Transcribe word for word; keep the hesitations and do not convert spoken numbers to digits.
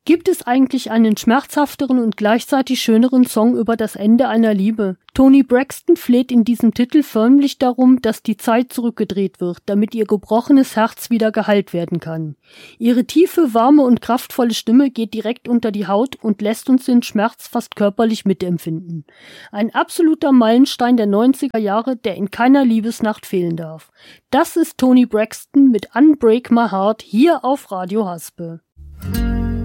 Gibt es eigentlich einen schmerzhafteren und gleichzeitig schöneren Song über das Ende einer Liebe? Toni Braxton fleht in diesem Titel förmlich darum, dass die Zeit zurückgedreht wird, damit ihr gebrochenes Herz wieder geheilt werden kann. Ihre tiefe, warme und kraftvolle Stimme geht direkt unter die Haut und lässt uns den Schmerz fast körperlich mitempfinden. Ein absoluter Meilenstein der neunziger Jahre, der in keiner Liebesnacht fehlen darf. Das ist Toni Braxton mit Unbreak My Heart hier auf Radio Haspe.